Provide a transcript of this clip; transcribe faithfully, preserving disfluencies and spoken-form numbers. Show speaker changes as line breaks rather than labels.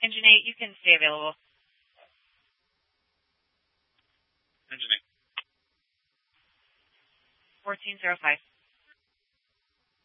Engine eight, you can stay available.
Engine eight.
fourteen oh five.